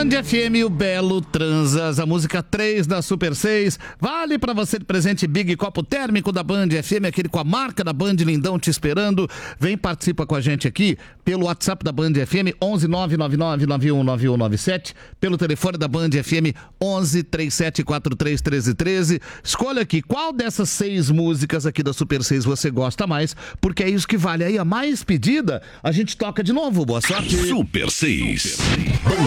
Band FM, o Belo Transas, a música 3 da Super 6. Vale pra você de presente Big Copo Térmico da Band FM, aquele com a marca da Band, lindão, te esperando. Vem, participa com a gente aqui pelo WhatsApp da Band FM, 11 999 919197, pelo telefone da Band FM, 11 3743 1313. Escolha aqui qual dessas 6 músicas aqui da Super 6 você gosta mais, porque é isso que vale. Aí a mais pedida, a gente toca de novo. Boa sorte. Super 6.